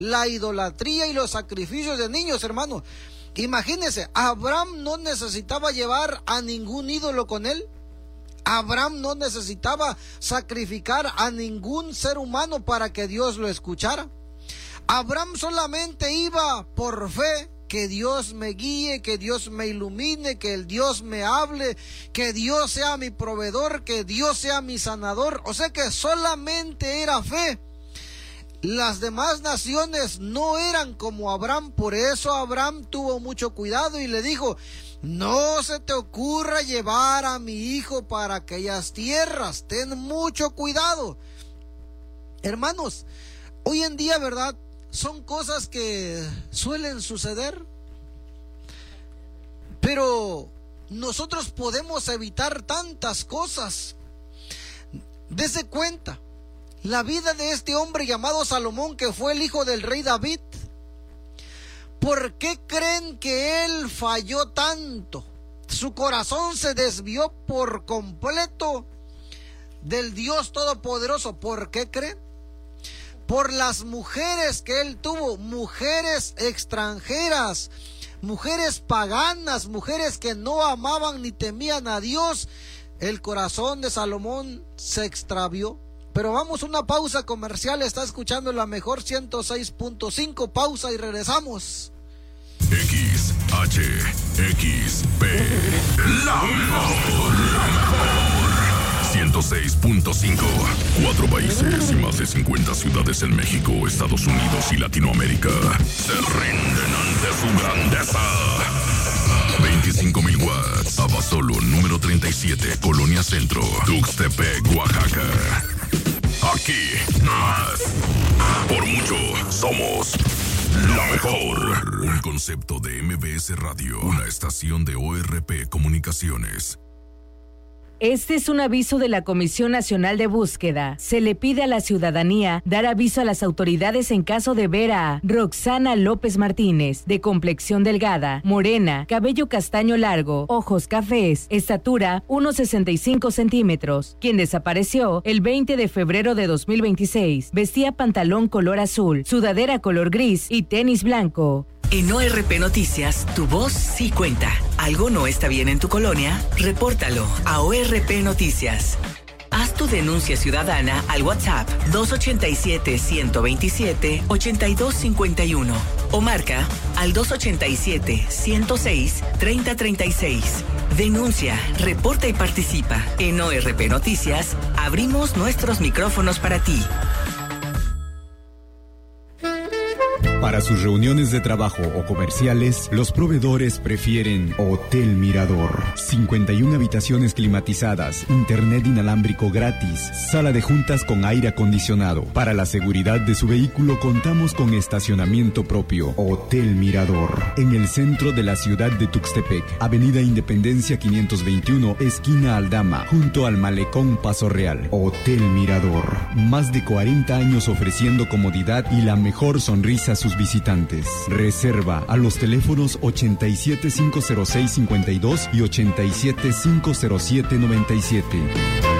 la idolatría y los sacrificios de niños, hermano. Imagínense, Abraham no necesitaba llevar a ningún ídolo con él. Abraham no necesitaba sacrificar a ningún ser humano para que Dios lo escuchara. Abraham solamente iba por fe. Que Dios me guíe, que Dios me ilumine, que el Dios me hable, que Dios sea mi proveedor, que Dios sea mi sanador. O sea que solamente era fe. Las demás naciones no eran como Abraham, por eso Abraham tuvo mucho cuidado y le dijo: no se te ocurra llevar a mi hijo para aquellas tierras, ten mucho cuidado. Hermanos, hoy en día, ¿verdad?, son cosas que suelen suceder, pero nosotros podemos evitar tantas cosas. Dese cuenta, la vida de este hombre llamado Salomón, que fue el hijo del rey David. ¿Por qué creen que él falló tanto? Su corazón se desvió por completo del Dios Todopoderoso. ¿Por qué creen? Por las mujeres que él tuvo, mujeres extranjeras, mujeres paganas, mujeres que no amaban ni temían a Dios. El corazón de Salomón se extravió. Pero vamos a una pausa comercial. Está escuchando la mejor 106.5. Pausa y regresamos. XHXP, la mejor. 106.5. 4 países y más de 50 ciudades en México, Estados Unidos y Latinoamérica se rinden ante su grandeza. 25,000 watts. Abasolo, número 37, Colonia Centro, Tuxtepec, Oaxaca. Aquí, más. Por mucho, somos la mejor. Un concepto de MBS Radio, una estación de ORP Comunicaciones. Este es un aviso de la Comisión Nacional de Búsqueda. Se le pide a la ciudadanía dar aviso a las autoridades en caso de ver a Roxana López Martínez, de complexión delgada, morena, cabello castaño largo, ojos cafés, estatura 1,65 centímetros, quien desapareció el 20 de febrero de 2026. Vestía pantalón color azul, sudadera color gris y tenis blanco. En ORP Noticias, tu voz sí cuenta. ¿Algo no está bien en tu colonia? Repórtalo a ORP Noticias. Haz tu denuncia ciudadana al WhatsApp 287-127-8251 o marca al 287-106-3036. Denuncia, reporta y participa. En ORP Noticias, abrimos nuestros micrófonos para ti. Para sus reuniones de trabajo o comerciales, los proveedores prefieren Hotel Mirador. 51 habitaciones climatizadas, internet inalámbrico gratis, sala de juntas con aire acondicionado. Para la seguridad de su vehículo contamos con estacionamiento propio. Hotel Mirador. En el centro de la ciudad de Tuxtepec, Avenida Independencia 521, esquina Aldama, junto al Malecón Paso Real. Hotel Mirador. Más de 40 años ofreciendo comodidad y la mejor sonrisa a sus visitantes. Reserva a los teléfonos 87-506-52 y 87-507-97.